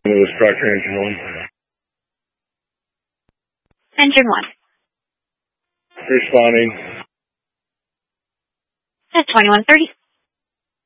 Lewis Proctor, engine 1. Engine 1. Responding. At 2130.